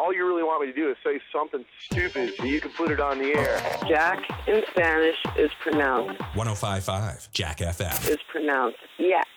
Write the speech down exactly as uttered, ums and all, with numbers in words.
all you really want me to do is say something stupid so you can put it on the air. Jack in Spanish is pronounced. one oh five point five Jack F M. Is pronounced, yeah.